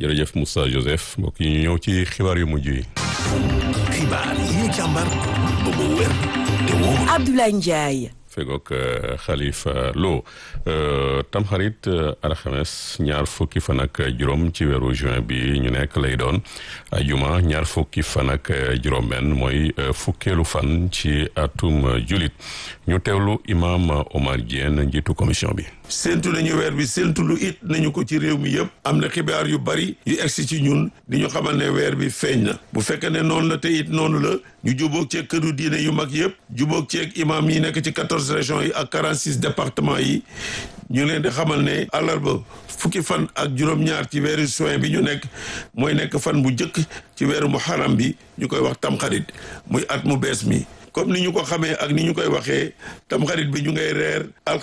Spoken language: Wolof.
jërëjëf Moussa Joseph mbokk yi ñu ñëw ci xibaar yu mujj yi. xibaar yi ñu càmbar ba mu wér te wóor. Abdoulaye Ndiaye. fegook Khalifa Lo tamxarit alxames ñaar fukki fan ak juróom ci weeru juin bi ñu nekk lay doon ajuma ñaar fukki fan ak juróom-benn mooy fukkeelu fan ci atum julit ñu teewlu imam Omar Diène njiitu commission bi. séntu nañu weer bi séntu lu it nañu ko ci réew mi yëpp am na xibaar yu bari yu egsi ci ñun di ñu xamal ne weer bi feeñ na bu fekkee ne noonu la te it noonu la ñu jubóog ceeg këru diine yu mag yëpp jubóog ceeg imam yi nekk ci 14 régions yi ak 46 départements yi ñu leen di xamal ne àllarba fukki fan ak juróom-ñaar ci weeru juin bi ñu nekk mooy nekk fan bu njëkk ci weeru muharram bi ñu koy wax tamxarit muy at mu bees mi comme ni ñu ko xamee ak ni ñu koy waxee tamxarit bi ñu ngay reer